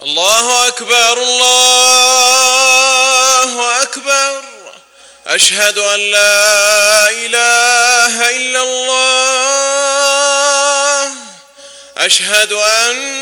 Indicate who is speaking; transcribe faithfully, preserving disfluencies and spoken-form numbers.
Speaker 1: الله أكبر الله أكبر. أشهد أن لا إله إلا الله. أشهد أن